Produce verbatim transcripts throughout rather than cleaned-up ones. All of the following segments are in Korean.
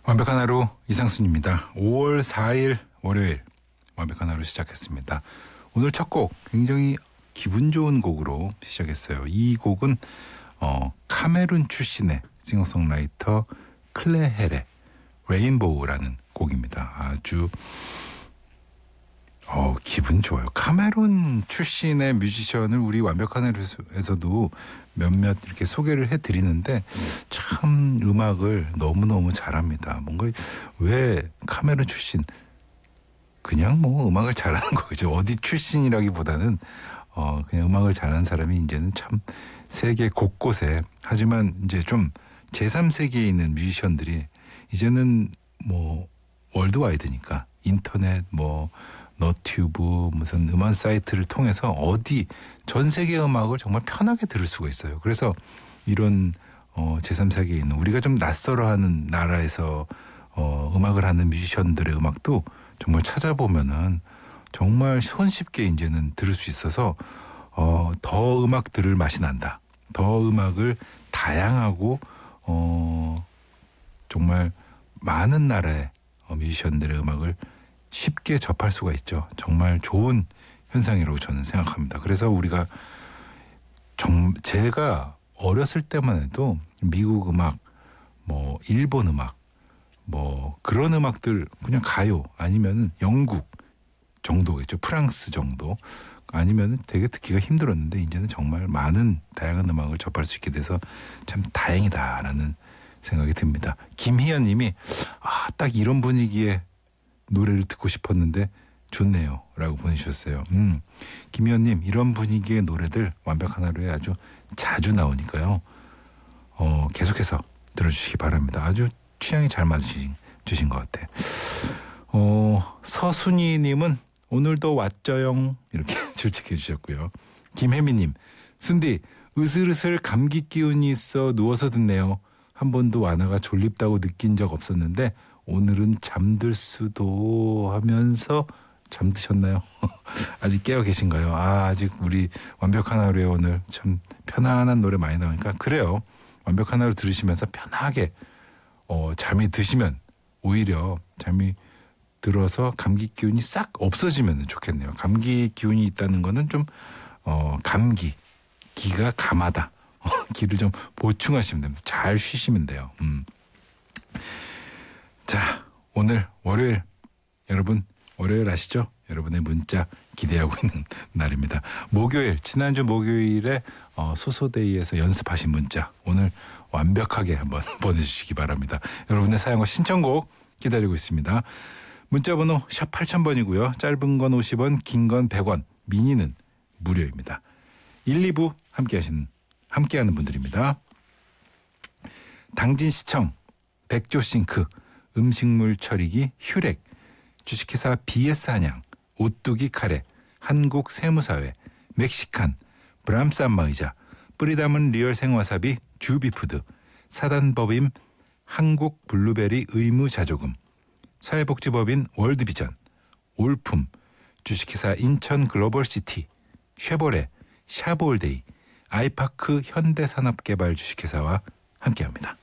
완벽한 하루 이상순입니다. 오월 사일 월요일 완벽한 하루 시작했습니다. 오늘 첫 곡 굉장히 기분 좋은 곡으로 시작했어요. 이 곡은 어, 카메룬 출신의 싱어송라이터 클레 헬의 레인보우라는 곡입니다. 아주 어, 기분 좋아요. 카메룬 출신의 뮤지션을 우리 완벽한 하루에서도 몇몇 이렇게 소개를 해드리는데 참 음악을 너무너무 잘합니다. 뭔가 왜 카메룬 출신 그냥 뭐 음악을 잘하는 거죠. 어디 출신이라기보다는 어, 그냥 음악을 잘하는 사람이 이제는 참 세계 곳곳에 하지만 이제 좀 제삼 세계에 있는 뮤지션들이 이제는 뭐 월드와이드니까 인터넷 뭐 너튜브 무슨 음원 사이트를 통해서 어디 전 세계 음악을 정말 편하게 들을 수가 있어요. 그래서 이런 어 제삼 세계에 있는 우리가 좀 낯설어하는 나라에서 어 음악을 하는 뮤지션들의 음악도 정말 찾아보면은 정말 손쉽게 이제는 들을 수 있어서 어 더 음악 들을 맛이 난다. 더 음악을 다양하고 어 정말 많은 나라의 뮤지션들의 음악을 쉽게 접할 수가 있죠. 정말 좋은 현상이라고 저는 생각합니다. 그래서 우리가 정, 제가 어렸을 때만 해도 미국 음악, 뭐 일본 음악, 뭐 그런 음악들 그냥 가요 아니면 영국 정도겠죠. 프랑스 정도 아니면 되게 듣기가 힘들었는데 이제는 정말 많은 다양한 음악을 접할 수 있게 돼서 참 다행이다라는 생각이 듭니다. 김희연 님이 아, 딱 이런 분위기에 노래를 듣고 싶었는데 좋네요 라고 보내주셨어요. 음, 김희연님 이런 분위기의 노래들 완벽한 하루에 아주 자주 나오니까요. 어, 계속해서 들어주시기 바랍니다. 아주 취향이 잘 맞으신 주신 것 같아요. 어, 서순이님은 오늘도 왔죠영 이렇게 출첵해 주셨고요. 김혜미님 순디 으슬으슬 감기 기운이 있어 누워서 듣네요. 한 번도 완화가 졸립다고 느낀 적 없었는데 오늘은 잠들 수도 하면서 잠드셨나요? 아직 깨어 계신가요? 아, 아직 우리 완벽한 하루에 오늘 참 편안한 노래 많이 나오니까 그래요. 완벽한 하루 들으시면서 편하게 어, 잠이 드시면 오히려 잠이 들어서 감기 기운이 싹 없어지면 좋겠네요. 감기 기운이 있다는 거는 좀 어, 감기, 기가 감하다. 기를 좀 보충하시면 됩니다. 잘 쉬시면 돼요. 음. 자, 오늘 월요일 여러분 월요일 아시죠? 여러분의 문자 기대하고 있는 날입니다. 목요일 지난주 목요일에 어, 소소데이에서 연습하신 문자 오늘 완벽하게 한번 보내주시기 바랍니다. 여러분의 사연과 신청곡 기다리고 있습니다. 문자번호 샵 팔천 번이고요. 짧은 건 오십 원, 긴 건 백 원, 미니는 무료입니다. 일, 이 부 함께 하시는 함께하는 분들입니다. 당진시청 백조싱크 음식물 처리기 휴렉, 주식회사 비에스 한양, 오뚜기 카레, 한국세무사회, 멕시칸, 브람스 안마의자, 뿌리 담은 리얼 생와사비 주비푸드, 사단법인 한국 블루베리 의무자조금, 사회복지법인 월드비전, 올품, 주식회사 인천글로벌시티, 쉐보레, 샤볼데이, 아이파크 현대산업개발 주식회사와 함께합니다.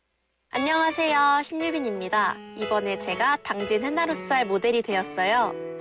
안녕하세요. 신유빈입니다. 이번에 제가 당진 헤나루쌀 모델이 되었어요.